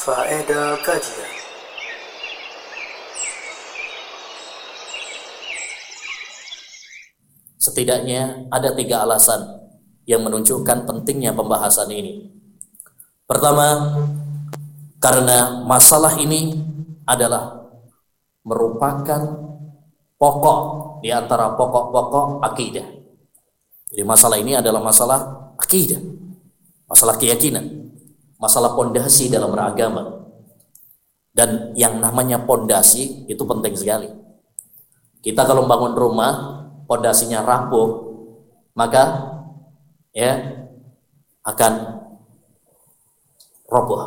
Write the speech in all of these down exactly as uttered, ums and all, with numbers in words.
Faedah kajian. Setidaknya ada tiga alasan yang menunjukkan pentingnya pembahasan ini. Pertama, karena masalah ini adalah merupakan pokok di antara pokok-pokok akidah. Jadi masalah ini adalah masalah akidah, masalah keyakinan, masalah pondasi dalam beragama. Dan yang namanya pondasi itu penting sekali. Kita kalau membangun rumah, pondasinya rapuh, maka ya akan roboh.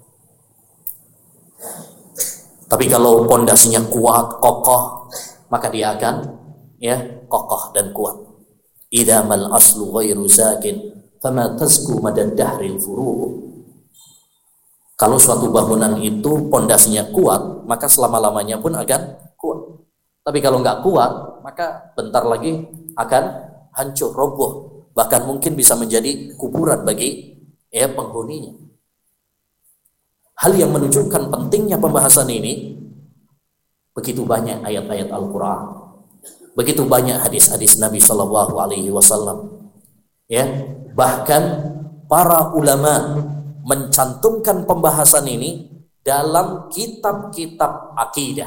Tapi kalau pondasinya kuat, kokoh, maka dia akan ya kokoh dan kuat. Idza mal aslu ghairu zakin fama tazku madad dahril furu'. Kalau suatu bangunan itu pondasinya kuat, maka selama-lamanya pun akan kuat. Tapi kalau nggak kuat, maka bentar lagi akan hancur, roboh, bahkan mungkin bisa menjadi kuburan bagi ya penghuninya. Hal yang menunjukkan pentingnya pembahasan ini, begitu banyak ayat-ayat Al-Quran, begitu banyak hadis-hadis Nabi Shallallahu Alaihi Wasallam. Ya, bahkan para ulama mencantumkan pembahasan ini dalam kitab-kitab akidah.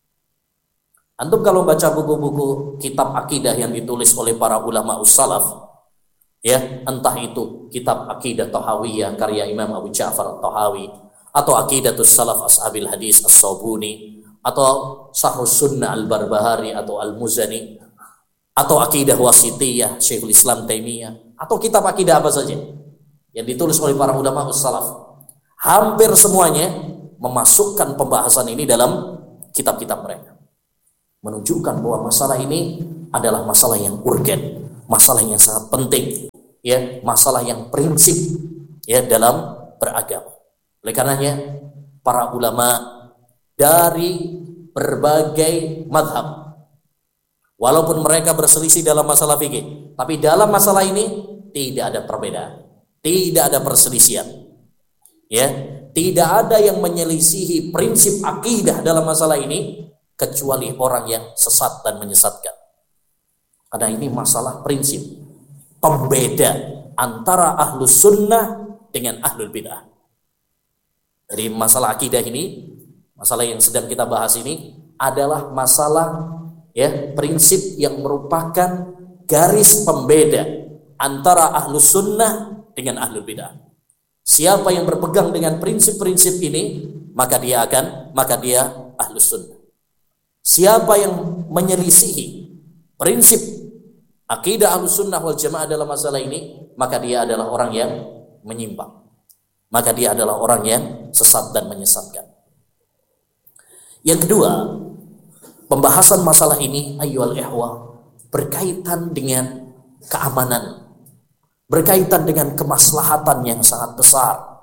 Antum kalau baca buku-buku kitab akidah yang ditulis oleh para ulama ussalaf, ya, entah itu kitab Aqidah Thahawiyah karya Imam Abu Ja'far Thahawi, atau Aqidatus Salaf Ashabil Hadis As-Sabuni, atau Sharhus Sunnah Al-Barbahari atau Al-Muzani, atau Aqidah Wasitiyah Syekhul Islam Taimiyah, atau kitab akidah apa saja yang ditulis oleh para ulama ussalaf, hampir semuanya memasukkan pembahasan ini dalam kitab-kitab mereka, menunjukkan bahwa masalah ini adalah masalah yang urgen, masalah yang sangat penting, ya, masalah yang prinsip ya dalam beragama. Oleh karenanya para ulama dari berbagai mazhab, walaupun mereka berselisih dalam masalah fikih, tapi dalam masalah ini tidak ada perbedaan, tidak ada perselisihan, ya, tidak ada yang menyelisihi prinsip akidah dalam masalah ini kecuali orang yang sesat dan menyesatkan. Karena ini masalah prinsip, pembeda antara ahlus sunnah dengan ahlul bid'ah. Jadi masalah akidah ini, masalah yang sedang kita bahas ini adalah masalah ya prinsip yang merupakan garis pembeda antara ahlus sunnah dengan ahlul bid'ah. Siapa yang berpegang dengan prinsip-prinsip ini, maka dia akan maka dia ahlus sunnah. Siapa yang menyelisihi prinsip akidah ahlus sunnah wal jamaah dalam masalah ini, maka dia adalah orang yang menyimpang, maka dia adalah orang yang sesat dan menyesatkan. Yang kedua, pembahasan masalah ini ayyuhal ikhwah berkaitan dengan keamanan, berkaitan dengan kemaslahatan yang sangat besar,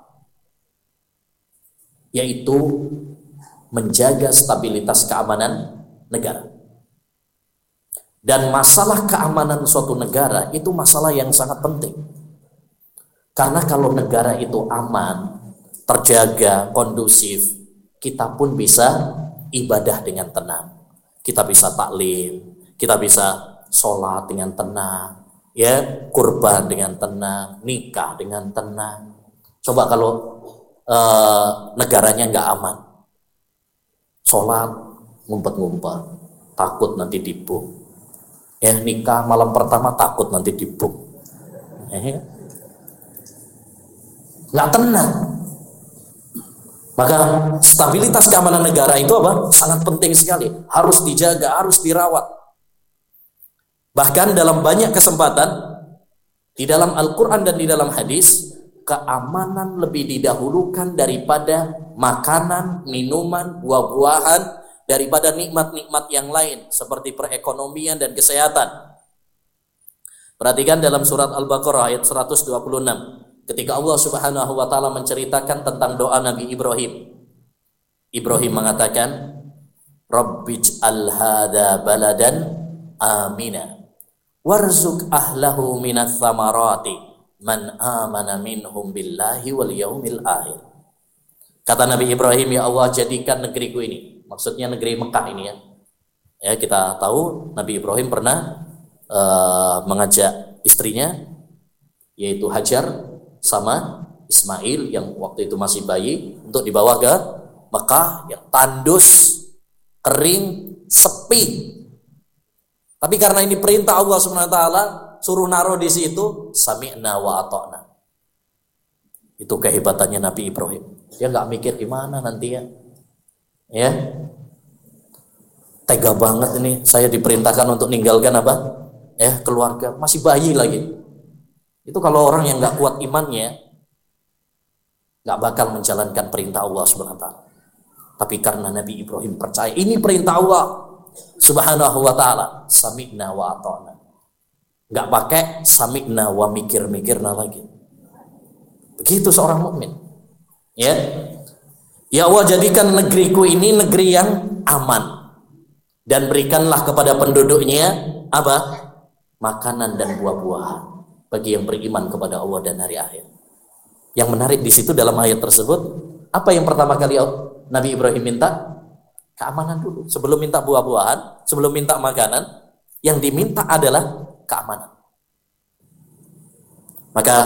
yaitu menjaga stabilitas keamanan negara. Dan masalah keamanan suatu negara itu masalah yang sangat penting. Karena kalau negara itu aman, terjaga, kondusif, kita pun bisa ibadah dengan tenang. Kita bisa taklim, kita bisa sholat dengan tenang, ya, kurban dengan tenang, nikah dengan tenang. Coba kalau uh, negaranya nggak aman, sholat ngumpet-ngumpet, takut nanti dibom, ya, nikah malam pertama takut nanti dibom, eh, nggak tenang. Maka stabilitas keamanan negara itu apa? Sangat penting sekali, harus dijaga, harus dirawat. Bahkan dalam banyak kesempatan di dalam Al-Quran dan di dalam hadis, keamanan lebih didahulukan daripada makanan, minuman, buah-buahan, daripada nikmat-nikmat yang lain seperti perekonomian dan kesehatan. Perhatikan dalam surat Al-Baqarah ayat seratus dua puluh enam, ketika Allah Subhanahu wa taala menceritakan tentang doa Nabi Ibrahim. Ibrahim mengatakan, Rabbij'al hada baladan amina warzuq ahlahu minats tsamarati man amana minhum billahi wal yaumil akhir. Kata Nabi Ibrahim, ya Allah jadikan negeriku ini, maksudnya negeri Mekah ini ya. Ya kita tahu Nabi Ibrahim pernah uh, mengajak istrinya, yaitu Hajar sama Ismail yang waktu itu masih bayi, untuk dibawa ke Mekah yang tandus, kering, sepi. Tapi karena ini perintah Allah Subhanahu wa taala, suruh naruh di situ, sami'na wa ata'na. Itu kehebatannya Nabi Ibrahim. Dia nggak mikir gimana nanti ya. Ya. Tega banget ini, saya diperintahkan untuk ninggalkan apa? Ya, keluarga, masih bayi lagi. Itu kalau orang yang nggak kuat imannya, nggak bakal menjalankan perintah Allah Subhanahu wa taala. Tapi karena Nabi Ibrahim percaya ini perintah Allah Subhanahu wa taala, sami'na wa ata'na. Nggak pakai sami'na wa mikir-mikirna lagi. Begitu seorang mukmin. Ya. Ya Allah jadikan negeriku ini negeri yang aman, dan berikanlah kepada penduduknya apa? Makanan dan buah-buahan bagi yang beriman kepada Allah dan hari akhir. Yang menarik di situ dalam ayat tersebut, apa yang pertama kali Nabi Ibrahim minta? Keamanan dulu. Sebelum minta buah-buahan, sebelum minta makanan, yang diminta adalah keamanan. Maka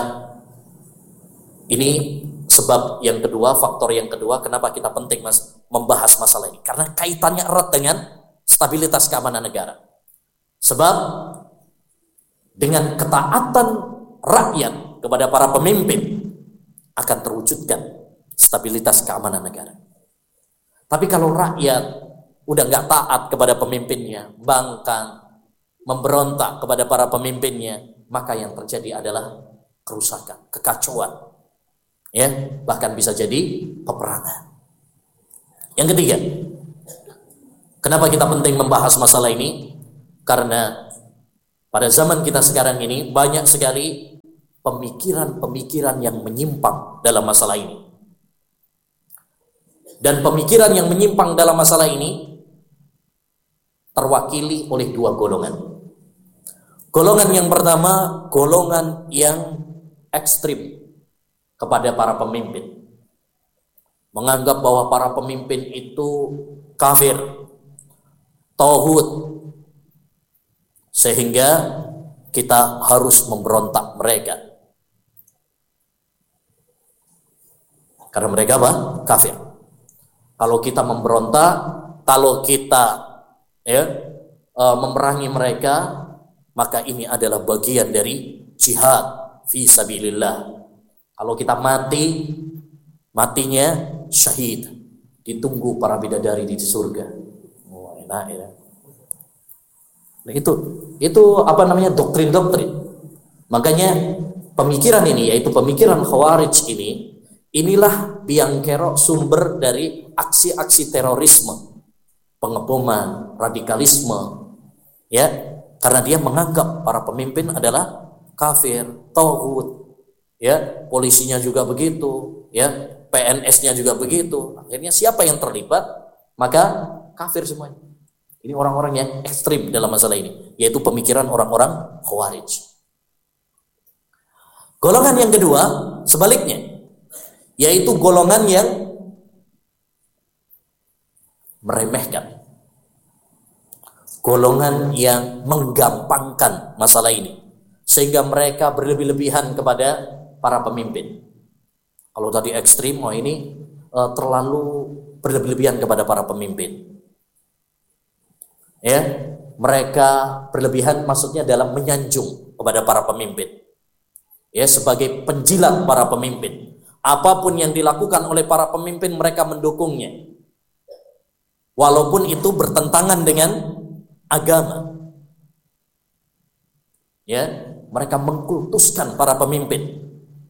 ini sebab yang kedua, faktor yang kedua kenapa kita penting mas membahas masalah ini, karena kaitannya erat dengan stabilitas keamanan negara. Sebab dengan ketaatan rakyat kepada para pemimpin akan terwujudkan stabilitas keamanan negara. Tapi kalau rakyat udah nggak taat kepada pemimpinnya, bangkang, memberontak kepada para pemimpinnya, maka yang terjadi adalah kerusakan, kekacauan, ya, bahkan bisa jadi peperangan. Yang ketiga, kenapa kita penting membahas masalah ini? Karena pada zaman kita sekarang ini banyak sekali pemikiran-pemikiran yang menyimpang dalam masalah ini. Dan pemikiran yang menyimpang dalam masalah ini terwakili oleh dua golongan. Golongan yang pertama, golongan yang ekstrim kepada para pemimpin, menganggap bahwa para pemimpin itu kafir, tauhid, sehingga kita harus memberontak mereka karena mereka apa? Kafir. Kalau kita memberontak, kalau kita ya e, memerangi mereka, maka ini adalah bagian dari jihad fi sabilillah. Kalau kita mati, matinya syahid, ditunggu para bidadari di surga. Oh, enak ya. Nah, itu itu apa namanya doktrin-doktrin. Makanya pemikiran ini, yaitu pemikiran Khawarij ini, inilah biang kerok sumber dari aksi-aksi terorisme, pengeboman, radikalisme, ya, karena dia menganggap para pemimpin adalah kafir, tauhid, ya, polisinya juga begitu, ya, P N S-nya juga begitu. Akhirnya siapa yang terlibat, maka kafir semuanya. Ini orang-orang yang ekstrim dalam masalah ini, yaitu pemikiran orang-orang Khawarij. Golongan yang kedua, sebaliknya, yaitu golongan yang meremehkan, golongan yang menggampangkan masalah ini, sehingga mereka berlebih-lebihan kepada para pemimpin. Kalau tadi ekstrim, oh ini uh, terlalu berlebih-lebihan kepada para pemimpin. Ya, mereka berlebihan maksudnya dalam menyanjung kepada para pemimpin. Ya, sebagai penjilat para pemimpin. Apapun yang dilakukan oleh para pemimpin, mereka mendukungnya. Walaupun itu bertentangan dengan agama. Ya, mereka mengkultuskan para pemimpin.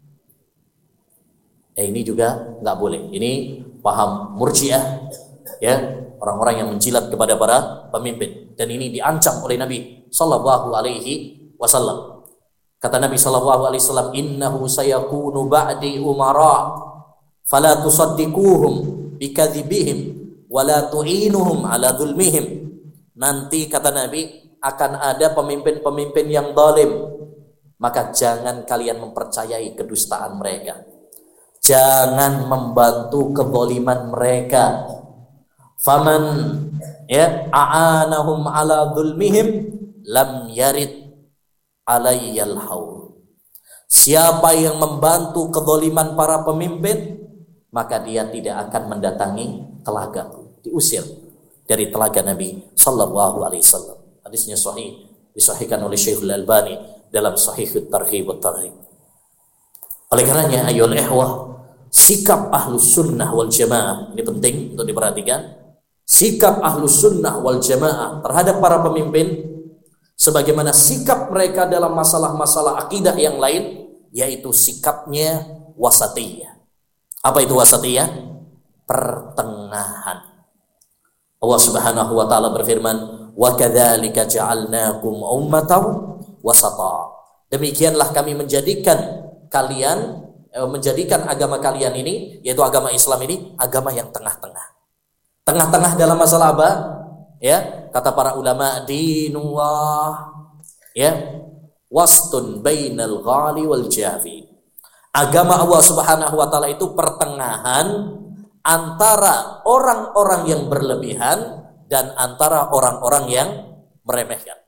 Eh, ini juga nggak boleh. Ini paham Murji'ah, ya, orang-orang yang menjilat kepada para pemimpin. Dan ini diancam oleh Nabi Sallallahu Alaihi Wasallam. Kata Nabi Sallallahu Alaihi Wasallam, innahu sayakunu ba'di umara, fala tusaddiquhum bikadzibihim, wala tu'inuhum ala dzulmihim. Nanti kata Nabi akan ada pemimpin-pemimpin yang zalim, maka jangan kalian mempercayai kedustaan mereka, jangan membantu kezaliman mereka. Faman ya a'anahum ala dzulmihim lam yarid alayyal haul. Siapa yang membantu kezaliman para pemimpin, maka dia tidak akan mendatangi telagaku. Diusir dari telaga Nabi sallallahu alaihi wasallam. Hadisnya sahih, disahihkan oleh Syekhul Albani dalam Sahihut Targhib wa Tarhib. Oleh karenanya ayyuhal ikhwah, sikap Ahlus Sunnah wal Jamaah ini penting untuk diperhatikan. Sikap Ahlus Sunnah wal Jamaah terhadap para pemimpin sebagaimana sikap mereka dalam masalah-masalah akidah yang lain, yaitu sikapnya wasatiyah. Apa itu wasatiyah? Pertengahan. Allah Subhanahu wa taala berfirman, "Wa kadzalika ja'alnakum ummatan wasata." Demikianlah kami menjadikan kalian menjadikan agama kalian ini, yaitu agama Islam ini, agama yang tengah-tengah. Tengah-tengah dalam masalah apa? Ya, kata para ulama, dinullah, ya, wastun bainal ghali wal jafi. Agama Allah Subhanahu wa taala itu pertengahan antara orang-orang yang berlebihan dan antara orang-orang yang meremehkan.